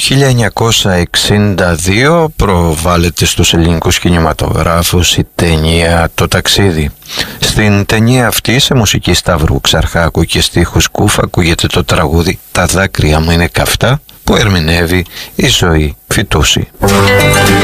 1962 προβάλλεται στους ελληνικούς κινηματογράφους η ταινία «Το ταξίδι». Στην ταινία αυτή, σε μουσική Σταύρου Ξαρχάκου και στίχους Κούφα, ακούγεται το τραγούδι «Τα δάκρυα μου είναι καυτά» που ερμηνεύει η Ζωή Φυτούση.